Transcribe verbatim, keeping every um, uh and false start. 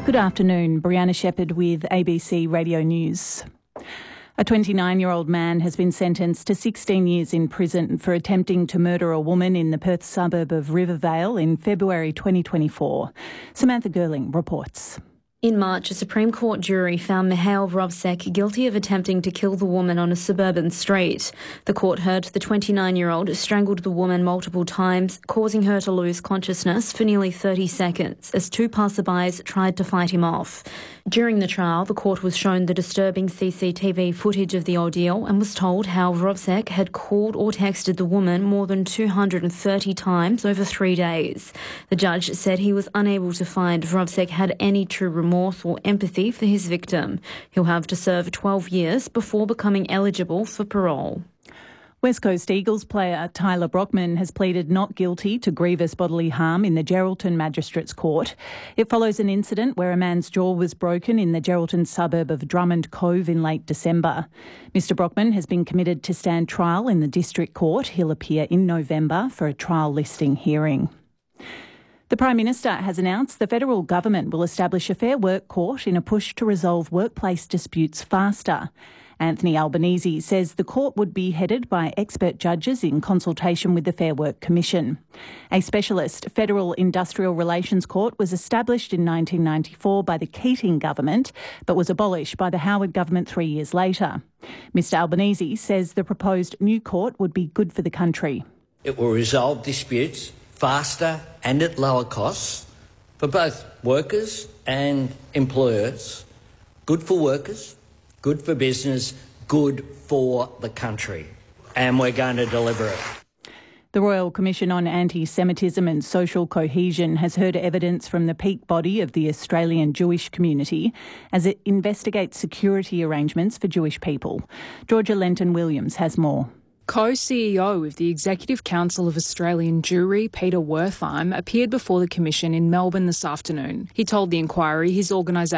Good afternoon, Brianna Shepherd with A B C Radio News. A twenty-nine-year-old man has been sentenced to sixteen years in prison for attempting to murder a woman in the Perth suburb of Rivervale in February twenty twenty-four. Samantha Gerling reports. In March, a Supreme Court jury found Mihail Vrovsek guilty of attempting to kill the woman on a suburban street. The court heard the twenty-nine-year-old strangled the woman multiple times, causing her to lose consciousness for nearly thirty seconds as two passerbys tried to fight him off. During the trial, the court was shown the disturbing C C T V footage of the ordeal and was told how Vrovsek had called or texted the woman more than two hundred thirty times over three days. The judge said he was unable to find Vrovsek had any true remorse remorse or empathy for his victim. He'll have to serve twelve years before becoming eligible for parole. West Coast Eagles player Tyler Brockman has pleaded not guilty to grievous bodily harm in the Geraldton Magistrates Court. It follows an incident where a man's jaw was broken in the Geraldton suburb of Drummond Cove in late December. Mister Brockman has been committed to stand trial in the District Court. He'll appear in November for a trial listing hearing. The Prime Minister has announced the federal government will establish a Fair Work Court in a push to resolve workplace disputes faster. Anthony Albanese says the court would be headed by expert judges in consultation with the Fair Work Commission. A specialist federal industrial relations court was established in nineteen ninety-four by the Keating government, but was abolished by the Howard government three years later. Mister Albanese says the proposed new court would be good for the country. It will resolve disputes faster and at lower costs for both workers and employers. Good for workers, good for business, good for the country. And we're going to deliver it. The Royal Commission on Anti-Semitism and Social Cohesion has heard evidence from the peak body of the Australian Jewish community as it investigates security arrangements for Jewish people. Georgia Lenton-Williams has more. Co-C E O of the Executive Council of Australian Jewry, Peter Wertheim, appeared before the Commission in Melbourne this afternoon. He told the inquiry his organisation